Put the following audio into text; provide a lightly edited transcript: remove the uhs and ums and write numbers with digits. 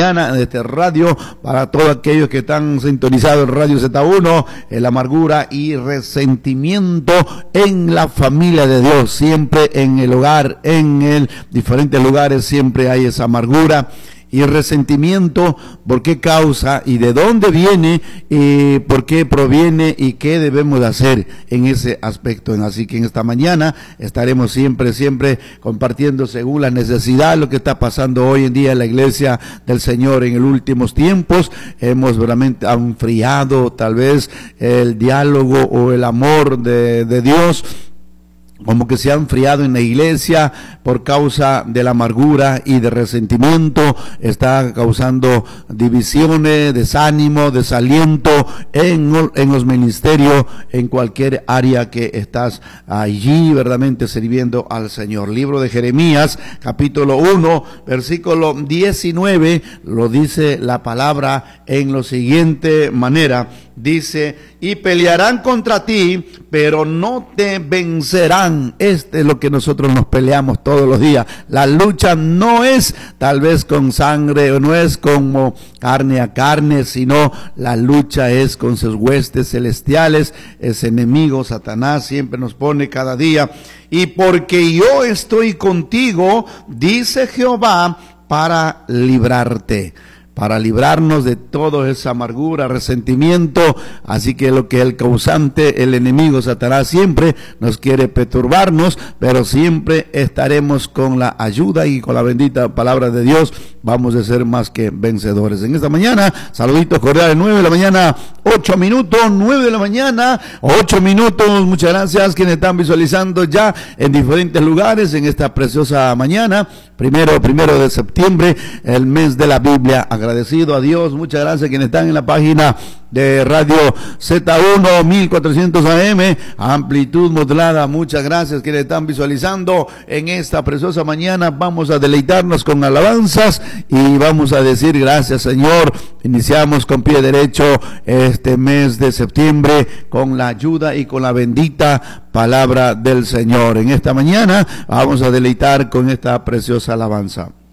mañana de este radio, para todos aquellos que están sintonizados en Radio Z1, la amargura y resentimiento en la familia de Dios, siempre en el hogar, en el diferentes lugares, siempre hay esa amargura y resentimiento. ¿Por qué causa y de dónde viene, por qué proviene y qué debemos de hacer en ese aspecto? Así que en esta mañana estaremos siempre compartiendo según la necesidad lo que está pasando hoy en día en la iglesia del Señor en los últimos tiempos. Hemos verdaderamente enfriado tal vez el diálogo o el amor de Dios, como que se ha enfriado en la iglesia por causa de la amargura y de resentimiento. Está causando divisiones, desánimo, desaliento en los ministerios, en cualquier área que estás allí verdaderamente sirviendo al Señor. Libro de Jeremías, capítulo 1, versículo 19, lo dice la palabra en la siguiente manera. Dice: y pelearán contra ti, pero no te vencerán. Este es lo que nosotros nos peleamos todos los días. La lucha no es tal vez con sangre, o no es como carne a carne, sino la lucha es con sus huestes celestiales. Ese enemigo, Satanás, siempre nos pone cada día. Y porque yo estoy contigo, dice Jehová, para librarte, para librarnos de toda esa amargura, resentimiento. Así que lo que el causante, el enemigo Satanás, siempre nos quiere perturbarnos, pero siempre estaremos con la ayuda y con la bendita palabra de Dios. Vamos a ser más que vencedores. En esta mañana, saluditos cordiales, 9 de la mañana, 8 minutos, 9 de la mañana, 8 minutos. Muchas gracias quienes están visualizando ya en diferentes lugares en esta preciosa mañana, primero de septiembre, el mes de la Biblia. Agradecido a Dios, muchas gracias a quienes están en la página de Radio Z1 1400 AM, amplitud modulada. Muchas gracias quienes están visualizando en esta preciosa mañana. Vamos a deleitarnos con alabanzas y vamos a decir gracias, Señor. Iniciamos con pie derecho este mes de septiembre con la ayuda y con la bendita palabra del Señor. En esta mañana vamos a deleitar con esta preciosa alabanza.